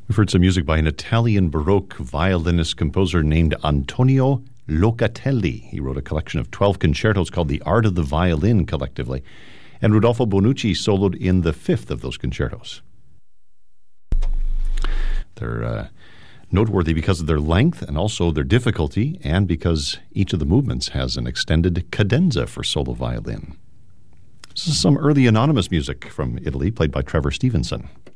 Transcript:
We've heard some music by an Italian Baroque violinist-composer named Antonio Locatelli. He wrote a collection of 12 concertos called The Art of the Violin, collectively. And Rodolfo Bonucci soloed in the fifth of those concertos. They're noteworthy because of their length and also their difficulty, and because each of the movements has an extended cadenza for solo violin. This is some early anonymous music from Italy, played by Trevor Stevenson.